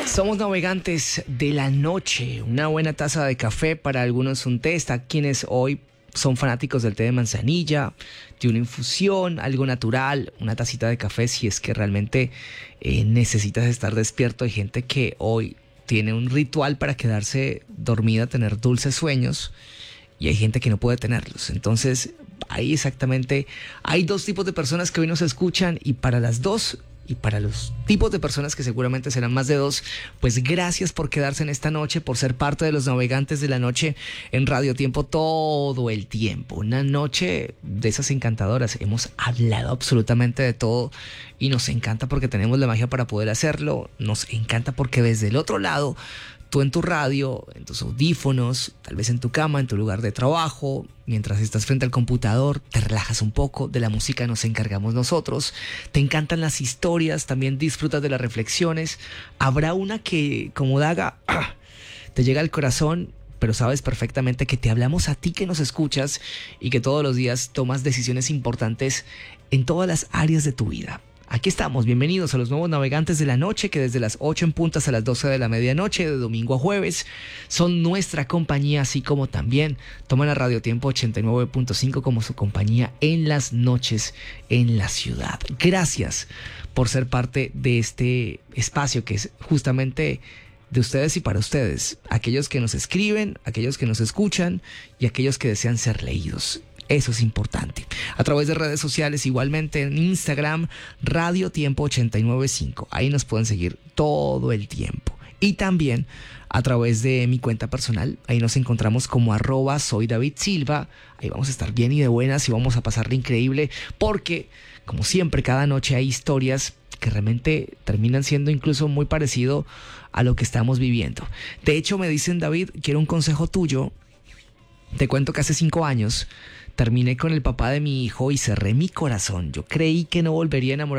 Somos navegantes de la noche. Una buena taza de café, para algunos un té. Está quienes hoy son fanáticos del té de manzanilla, de una infusión, algo natural, una tacita de café si es que realmente necesitas estar despierto. Hay gente que hoy tiene un ritual para quedarse dormida, tener dulces sueños, y hay gente que no puede tenerlos. Entonces, ahí exactamente hay dos tipos de personas que hoy nos escuchan, y para las dos, y para los tipos de personas que seguramente serán más de dos, pues gracias por quedarse en esta noche, por ser parte de los navegantes de la noche en Radio Tiempo todo el tiempo. Una noche de esas encantadoras. Hemos hablado absolutamente de todo y nos encanta porque tenemos la magia para poder hacerlo. Nos encanta porque desde el otro lado, tú en tu radio, en tus audífonos, tal vez en tu cama, en tu lugar de trabajo, mientras estás frente al computador, te relajas un poco. De la música nos encargamos nosotros. Te encantan las historias, también disfrutas de las reflexiones. Habrá una que, como daga, te llega al corazón, pero sabes perfectamente que te hablamos a ti que nos escuchas y que todos los días tomas decisiones importantes en todas las áreas de tu vida. Aquí estamos, bienvenidos a los nuevos navegantes de la noche, que desde las 8 en punto hasta las 12 de la medianoche, de domingo a jueves, son nuestra compañía, así como también toman a Radio Tiempo 89.5 como su compañía en las noches en la ciudad. Gracias por ser parte de este espacio que es justamente de ustedes y para ustedes, aquellos que nos escriben, aquellos que nos escuchan y aquellos que desean ser leídos. Eso es importante. A través de redes sociales, igualmente en Instagram, Radio Tiempo 895. Ahí nos pueden seguir todo el tiempo. Y también a través de mi cuenta personal. Ahí nos encontramos como @soydavidsilva. Ahí vamos a estar bien y de buenas y vamos a pasarle increíble porque, como siempre, cada noche hay historias que realmente terminan siendo incluso muy parecido a lo que estamos viviendo. De hecho, me dicen: David, quiero un consejo tuyo. Te cuento que hace 5 años terminé con el papá de mi hijo y cerré mi corazón. Yo creí que no volvería a enamorar